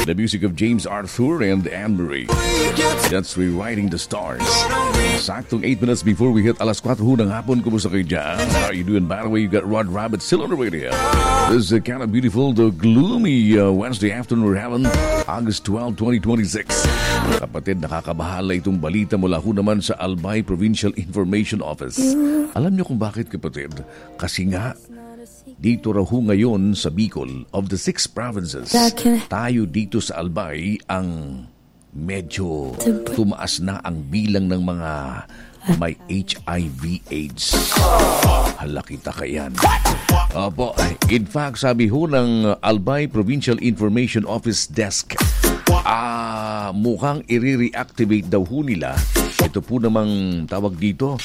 The music of James Arthur and Anne-Marie. That's Rewriting the Stars. Saktong 8 minutes before we hit alas 4 ng hapon. Kumusta kayo dyan? How are you doing? By the way, you got Rod Rabbit still on the radio. This is kind of beautiful, the gloomy Wednesday afternoon we're having, August 12, 2026. Kapatid, nakakabahala itong balita mula ho naman sa Albay Provincial Information Office. Alam niyo kung bakit, kapatid? Kasi nga, dito raw ho ngayon sa Bicol, of the 6 provinces, tayo dito sa Albay ang medyo tumaas na ang bilang ng mga may HIV/AIDS. Hala kita kayan. Opo, in fact, sabi ho ng Albay Provincial Information Office Desk, mukhang i-reactivate daw ho nila. Ito po namang tawag dito.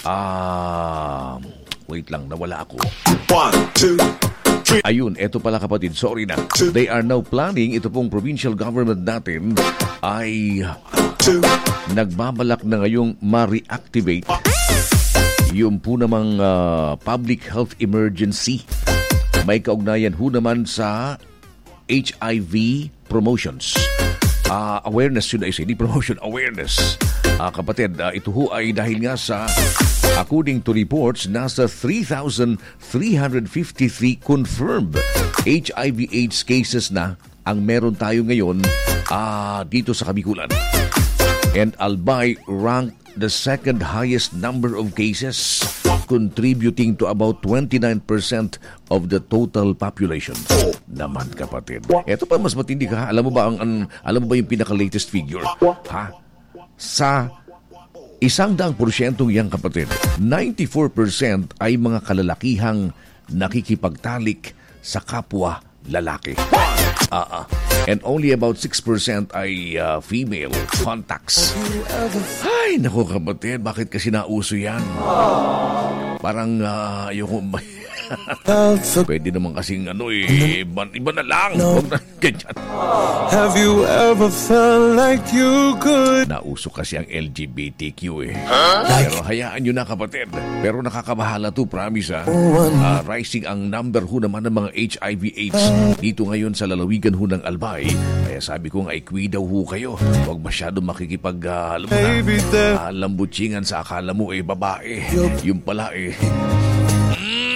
Wait lang, nawala ako. 1, 2, 3. Ayun, eto pala kapatid, sorry na. They are now planning, ito pong provincial government natin ay nagbabalak na ngayong ma-reactivate yung po namang public health emergency. May kaugnayan ho naman sa HIV promotions. Awareness, should I say, di promotion, awareness. Kapatid, ito ho ay dahil nga sa, according to reports, nasa 3,353 confirmed HIV/AIDS cases na ang meron tayo ngayon dito sa Kabikulan. And Albay ranked the second highest number of cases, contributing to about 29% of the total population. Naman kapatid. Ito pa mas matindi ka. Alam mo ba yung pinaka-latest figure? Sa 100% yang kapatid, 94% ay mga kalalakihang nakikipagtalik sa kapwa lalaki. And only about 6% ay female contacts. Ay, naku kapatid, bakit kasi nauso yan? Parang ayoko pwede naman kasing iba na lang. Ganyan. Have you ever felt like you could? Nauso kasi ang LGBTQ Pero hayaan nyo na kapatid. Pero nakakabahala to, promise rising ang number ho naman ng mga HIV/AIDS dito ngayon sa lalawigan ho ng Albay. Kaya sabi ko nga, ikwi daw ho kayo. Huwag masyado makikipag lambutsingan sa akala mo babae. Yung pala